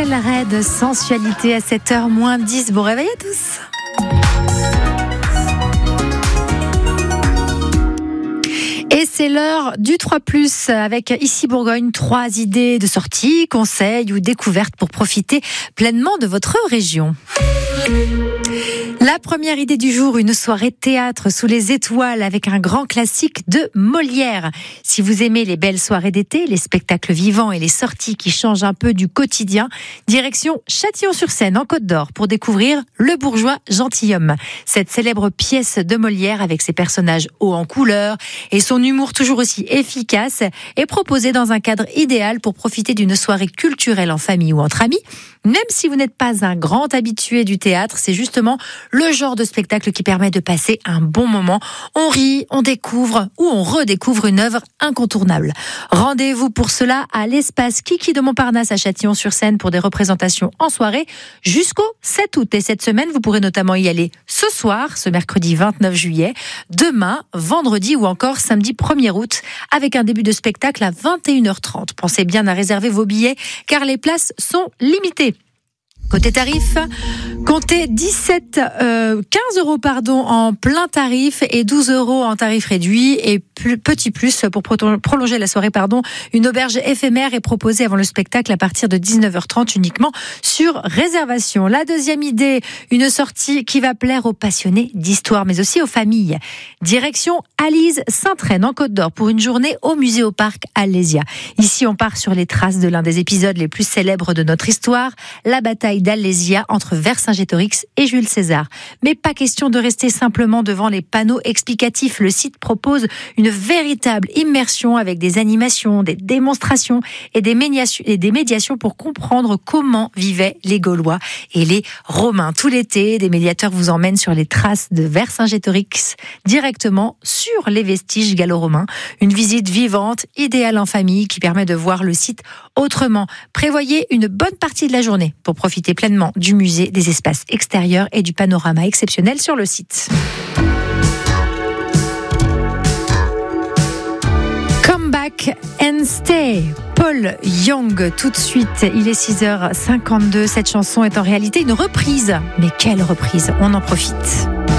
Axel Red, sensualité à 7h-10. Bon réveil à tous. Et c'est l'heure du 3+, avec ici Bourgogne, 3 idées de sortie, conseils ou découvertes pour profiter pleinement de votre région. La première idée du jour, une soirée théâtre sous les étoiles avec un grand classique de Molière. Si vous aimez les belles soirées d'été, les spectacles vivants et les sorties qui changent un peu du quotidien, direction Châtillon-sur-Seine en Côte d'Or pour découvrir Le Bourgeois Gentilhomme. Cette célèbre pièce de Molière avec ses personnages hauts en couleur et son humour toujours aussi efficace est proposée dans un cadre idéal pour profiter d'une soirée culturelle en famille ou entre amis. Même si vous n'êtes pas un grand habitué du théâtre, c'est justement le genre de spectacle qui permet de passer un bon moment. On rit, on découvre ou on redécouvre une œuvre incontournable. Rendez-vous pour cela à l'espace Kiki de Montparnasse à Châtillon-sur-Seine pour des représentations en soirée jusqu'au 7 août. Et cette semaine, vous pourrez notamment y aller ce soir, ce mercredi 29 juillet, demain, vendredi ou encore samedi 1er août, avec un début de spectacle à 21h30. Pensez bien à réserver vos billets car les places sont limitées. Côté tarif, comptez 15 euros en plein tarif et 12 euros en tarif réduit. Et petit plus pour prolonger la soirée, une auberge éphémère est proposée avant le spectacle à partir de 19h30 uniquement sur réservation. La deuxième idée, une sortie qui va plaire aux passionnés d'histoire mais aussi aux familles. Direction Alise Sainte-Reine en Côte d'Or pour une journée au musée au parc Alésia. Ici, on part sur les traces de l'un des épisodes les plus célèbres de notre histoire, la bataille d'Alésia entre Vercingétorix et Jules César. Mais pas question de rester simplement devant les panneaux explicatifs. Le site propose une véritable immersion avec des animations, des démonstrations et des médiations pour comprendre comment vivaient les Gaulois et les Romains. Tout l'été, des médiateurs vous emmènent sur les traces de Vercingétorix directement sur les vestiges gallo-romains. Une visite vivante, idéale en famille qui permet de voir le site autrement. Prévoyez une bonne partie de la journée pour profiter pleinement du musée, des espaces extérieurs et du panorama exceptionnel sur le site. Come back and stay. Paul Young, tout de suite, il est 6h52. Cette chanson est en réalité une reprise. Mais quelle reprise, on en profite.